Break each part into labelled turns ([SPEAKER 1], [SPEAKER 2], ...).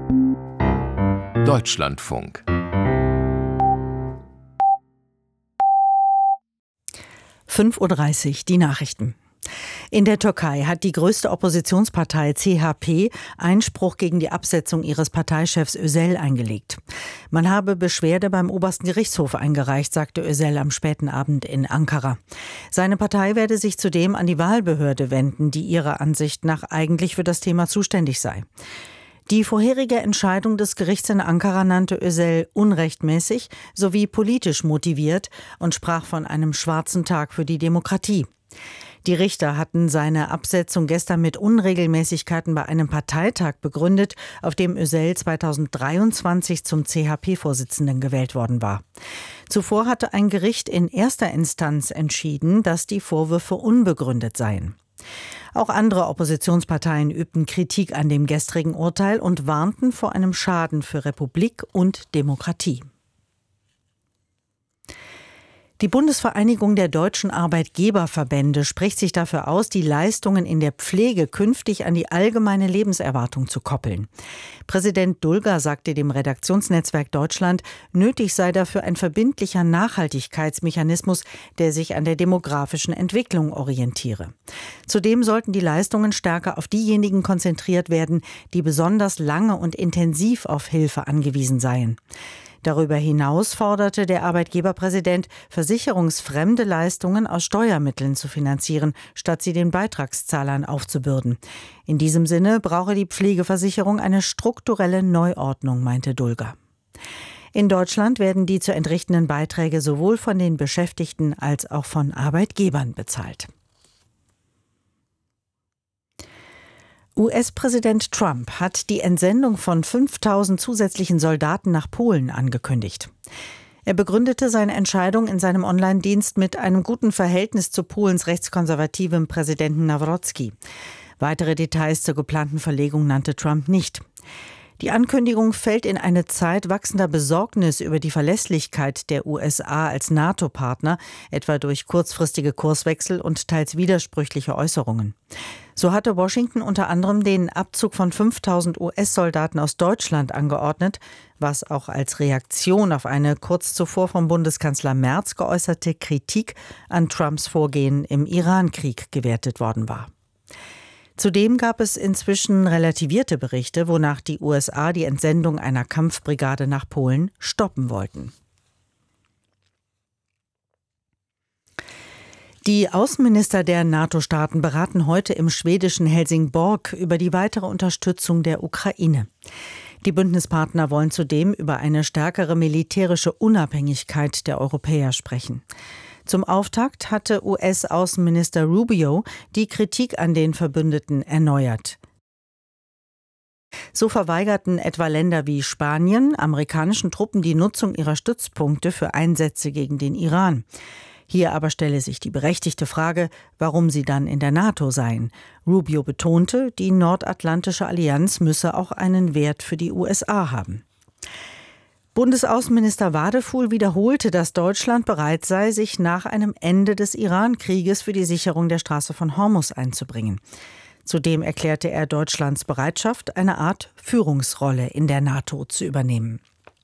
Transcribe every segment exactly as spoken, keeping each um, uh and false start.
[SPEAKER 1] Deutschlandfunk.
[SPEAKER 2] fünf Uhr dreißig, die Nachrichten. In der Türkei hat die größte Oppositionspartei C H P Einspruch gegen die Absetzung ihres Parteichefs Özel eingelegt. Man habe Beschwerde beim obersten Gerichtshof eingereicht, sagte Özel am späten Abend in Ankara. Seine Partei werde sich zudem an die Wahlbehörde wenden, die ihrer Ansicht nach eigentlich für das Thema zuständig sei. Die vorherige Entscheidung des Gerichts in Ankara nannte Özel unrechtmäßig sowie politisch motiviert und sprach von einem schwarzen Tag für die Demokratie. Die Richter hatten seine Absetzung gestern mit Unregelmäßigkeiten bei einem Parteitag begründet, auf dem Özel zweitausenddreiundzwanzig zum C H P-Vorsitzenden gewählt worden war. Zuvor hatte ein Gericht in erster Instanz entschieden, dass die Vorwürfe unbegründet seien. Auch andere Oppositionsparteien übten Kritik an dem gestrigen Urteil und warnten vor einem Schaden für Republik und Demokratie. Die Bundesvereinigung der deutschen Arbeitgeberverbände spricht sich dafür aus, die Leistungen in der Pflege künftig an die allgemeine Lebenserwartung zu koppeln. Präsident Dulger sagte dem Redaktionsnetzwerk Deutschland, nötig sei dafür ein verbindlicher Nachhaltigkeitsmechanismus, der sich an der demografischen Entwicklung orientiere. Zudem sollten die Leistungen stärker auf diejenigen konzentriert werden, die besonders lange und intensiv auf Hilfe angewiesen seien. Darüber hinaus forderte der Arbeitgeberpräsident, versicherungsfremde Leistungen aus Steuermitteln zu finanzieren, statt sie den Beitragszahlern aufzubürden. In diesem Sinne brauche die Pflegeversicherung eine strukturelle Neuordnung, meinte Dulger. In Deutschland werden die zu entrichtenden Beiträge sowohl von den Beschäftigten als auch von Arbeitgebern bezahlt. U S-Präsident Trump hat die Entsendung von fünftausend zusätzlichen Soldaten nach Polen angekündigt. Er begründete seine Entscheidung in seinem Online-Dienst mit einem guten Verhältnis zu Polens rechtskonservativem Präsidenten Nawrocki. Weitere Details zur geplanten Verlegung nannte Trump nicht. Die Ankündigung fällt in eine Zeit wachsender Besorgnis über die Verlässlichkeit der U S A als NATO-Partner, etwa durch kurzfristige Kurswechsel und teils widersprüchliche Äußerungen. So hatte Washington unter anderem den Abzug von fünftausend U S-Soldaten aus Deutschland angeordnet, was auch als Reaktion auf eine kurz zuvor vom Bundeskanzler Merz geäußerte Kritik an Trumps Vorgehen im Iran-Krieg gewertet worden war. Zudem gab es inzwischen relativierte Berichte, wonach die U S A die Entsendung einer Kampfbrigade nach Polen stoppen wollten. Die Außenminister der NATO-Staaten beraten heute im schwedischen Helsingborg über die weitere Unterstützung der Ukraine. Die Bündnispartner wollen zudem über eine stärkere militärische Unabhängigkeit der Europäer sprechen. Zum Auftakt hatte U S-Außenminister Rubio die Kritik an den Verbündeten erneuert. So verweigerten etwa Länder wie Spanien amerikanischen Truppen die Nutzung ihrer Stützpunkte für Einsätze gegen den Iran. Hier aber stelle sich die berechtigte Frage, warum sie dann in der NATO seien. Rubio betonte, die Nordatlantische Allianz müsse auch einen Wert für die U S A haben. Bundesaußenminister Wadefuhl wiederholte, dass Deutschland bereit sei, sich nach einem Ende des Iran-Krieges für die Sicherung der Straße von Hormuz einzubringen. Zudem erklärte er Deutschlands Bereitschaft, eine Art Führungsrolle in der NATO zu übernehmen.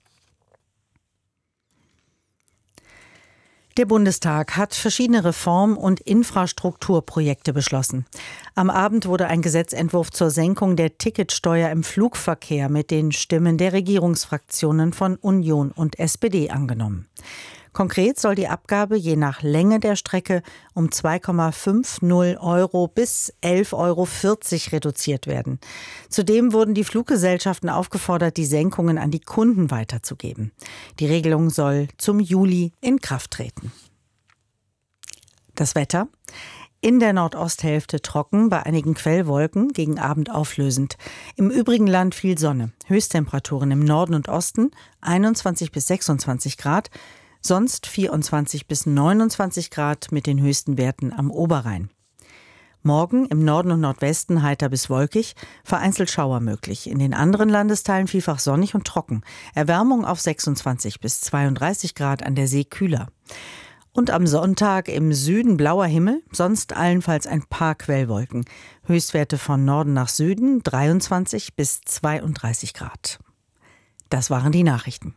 [SPEAKER 2] Der Bundestag hat verschiedene Reform- und Infrastrukturprojekte beschlossen. Am Abend wurde ein Gesetzentwurf zur Senkung der Ticketsteuer im Flugverkehr mit den Stimmen der Regierungsfraktionen von Union und S P D angenommen. Konkret soll die Abgabe je nach Länge der Strecke um zwei Komma fünfzig Euro bis elf Euro vierzig reduziert werden. Zudem wurden die Fluggesellschaften aufgefordert, die Senkungen an die Kunden weiterzugeben. Die Regelung soll zum Juli in Kraft treten. Das Wetter: In der Nordosthälfte trocken, bei einigen Quellwolken, gegen Abend auflösend. Im übrigen Land viel Sonne. Höchsttemperaturen im Norden und Osten einundzwanzig bis sechsundzwanzig Grad. Sonst vierundzwanzig bis neunundzwanzig Grad mit den höchsten Werten am Oberrhein. Morgen im Norden und Nordwesten heiter bis wolkig, vereinzelt Schauer möglich. In den anderen Landesteilen vielfach sonnig und trocken. Erwärmung auf sechsundzwanzig bis zweiunddreißig Grad, an der See kühler. Und am Sonntag im Süden blauer Himmel, sonst allenfalls ein paar Quellwolken. Höchstwerte von Norden nach Süden dreiundzwanzig bis zweiunddreißig Grad. Das waren die Nachrichten.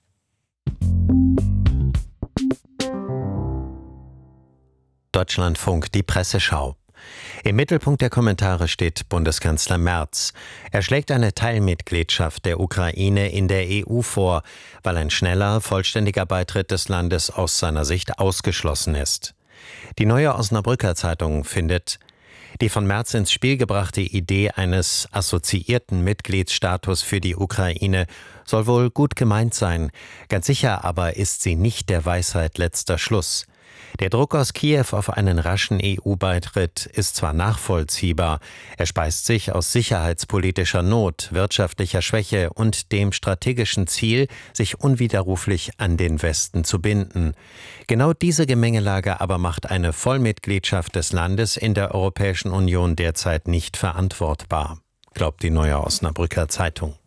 [SPEAKER 3] Deutschlandfunk, die Presseschau. Im Mittelpunkt der Kommentare steht Bundeskanzler Merz. Er schlägt eine Teilmitgliedschaft der Ukraine in der E U vor, weil ein schneller, vollständiger Beitritt des Landes aus seiner Sicht ausgeschlossen ist. Die Neue Osnabrücker Zeitung findet, die von Merz ins Spiel gebrachte Idee eines assoziierten Mitgliedsstatus für die Ukraine soll wohl gut gemeint sein. Ganz sicher aber ist sie nicht der Weisheit letzter Schluss. Der Druck aus Kiew auf einen raschen E U-Beitritt ist zwar nachvollziehbar, er speist sich aus sicherheitspolitischer Not, wirtschaftlicher Schwäche und dem strategischen Ziel, sich unwiderruflich an den Westen zu binden. Genau diese Gemengelage aber macht eine Vollmitgliedschaft des Landes in der Europäischen Union derzeit nicht verantwortbar, glaubt die Neue Osnabrücker Zeitung.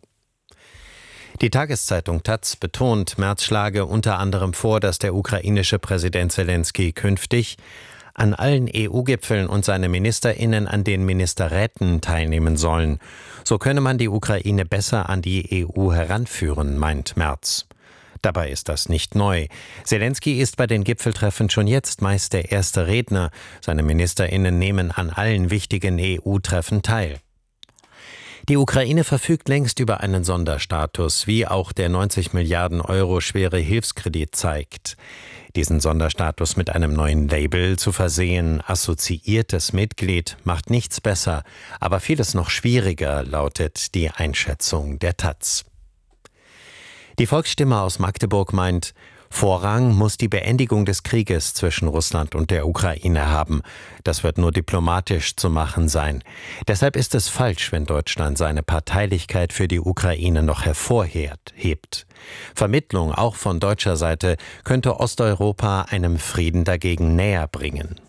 [SPEAKER 3] Die Tageszeitung Taz betont, Merz schlage unter anderem vor, dass der ukrainische Präsident Selenskyj künftig an allen E U-Gipfeln und seine MinisterInnen an den Ministerräten teilnehmen sollen. So könne man die Ukraine besser an die E U heranführen, meint Merz. Dabei ist das nicht neu. Selenskyj ist bei den Gipfeltreffen schon jetzt meist der erste Redner. Seine MinisterInnen nehmen an allen wichtigen E U-Treffen teil. Die Ukraine verfügt längst über einen Sonderstatus, wie auch der neunzig Milliarden Euro schwere Hilfskredit zeigt. Diesen Sonderstatus mit einem neuen Label zu versehen, assoziiertes Mitglied, macht nichts besser, aber vieles noch schwieriger, lautet die Einschätzung der Taz. Die Volksstimme aus Magdeburg meint, Vorrang muss die Beendigung des Krieges zwischen Russland und der Ukraine haben. Das wird nur diplomatisch zu machen sein. Deshalb ist es falsch, wenn Deutschland seine Parteilichkeit für die Ukraine noch hervorhebt. Vermittlung auch von deutscher Seite könnte Osteuropa einem Frieden dagegen näher bringen.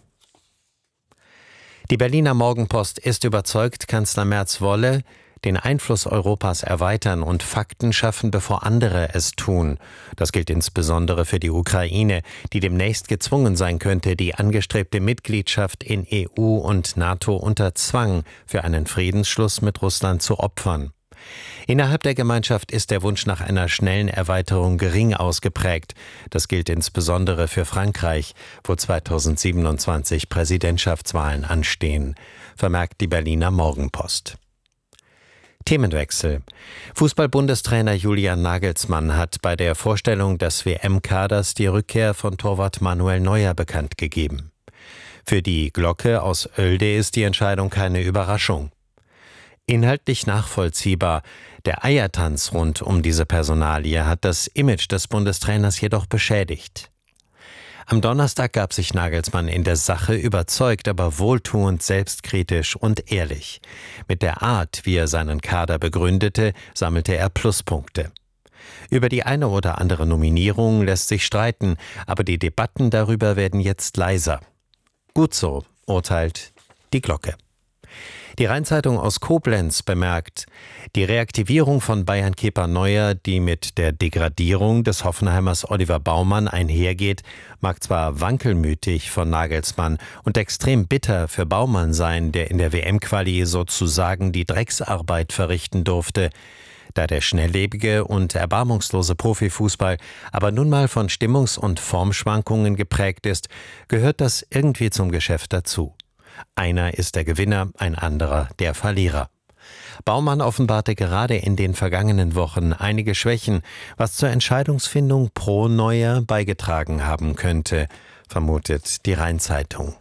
[SPEAKER 3] Die Berliner Morgenpost ist überzeugt, Kanzler Merz wolle den Einfluss Europas erweitern und Fakten schaffen, bevor andere es tun. Das gilt insbesondere für die Ukraine, die demnächst gezwungen sein könnte, die angestrebte Mitgliedschaft in E U und NATO unter Zwang für einen Friedensschluss mit Russland zu opfern. Innerhalb der Gemeinschaft ist der Wunsch nach einer schnellen Erweiterung gering ausgeprägt. Das gilt insbesondere für Frankreich, wo zweitausendsiebenundzwanzig Präsidentschaftswahlen anstehen, vermerkt die Berliner Morgenpost. Themenwechsel. Fußball-Bundestrainer Julian Nagelsmann hat bei der Vorstellung des W M-Kaders die Rückkehr von Torwart Manuel Neuer bekannt gegeben. Für die Glocke aus Oelde ist die Entscheidung keine Überraschung. Inhaltlich nachvollziehbar, der Eiertanz rund um diese Personalie hat das Image des Bundestrainers jedoch beschädigt. Am Donnerstag gab sich Nagelsmann in der Sache überzeugt, aber wohltuend, selbstkritisch und ehrlich. Mit der Art, wie er seinen Kader begründete, sammelte er Pluspunkte. Über die eine oder andere Nominierung lässt sich streiten, aber die Debatten darüber werden jetzt leiser. Gut so, urteilt die Glocke. Die Rheinzeitung aus Koblenz bemerkt, die Reaktivierung von Bayern-Keeper Neuer, die mit der Degradierung des Hoffenheimers Oliver Baumann einhergeht, mag zwar wankelmütig von Nagelsmann und extrem bitter für Baumann sein, der in der W M-Quali sozusagen die Drecksarbeit verrichten durfte. Da der schnelllebige und erbarmungslose Profifußball aber nun mal von Stimmungs- und Formschwankungen geprägt ist, gehört das irgendwie zum Geschäft dazu. Einer ist der Gewinner, ein anderer der Verlierer. Baumann offenbarte gerade in den vergangenen Wochen einige Schwächen, was zur Entscheidungsfindung pro Neuer beigetragen haben könnte, vermutet die Rheinzeitung.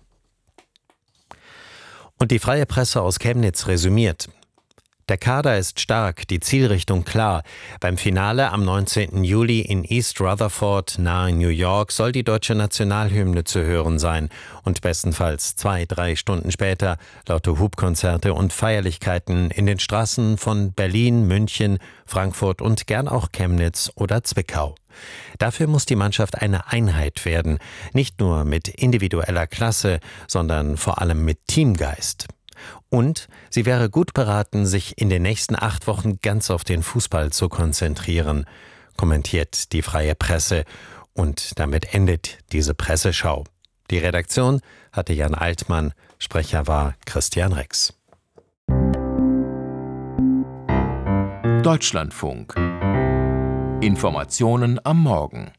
[SPEAKER 3] Und die Freie Presse aus Chemnitz resümiert: Der Kader ist stark, die Zielrichtung klar. Beim Finale am neunzehnten Juli in East Rutherford nahe New York soll die deutsche Nationalhymne zu hören sein und bestenfalls zwei, drei Stunden später laute Hubkonzerte und Feierlichkeiten in den Straßen von Berlin, München, Frankfurt und gern auch Chemnitz oder Zwickau. Dafür muss die Mannschaft eine Einheit werden, nicht nur mit individueller Klasse, sondern vor allem mit Teamgeist. Und sie wäre gut beraten, sich in den nächsten acht Wochen ganz auf den Fußball zu konzentrieren, kommentiert die Freie Presse Und damit endet diese Presseschau. Die Redaktion hatte Jan Altmann, Sprecher war Christian Rex.
[SPEAKER 1] Deutschlandfunk. Informationen am Morgen.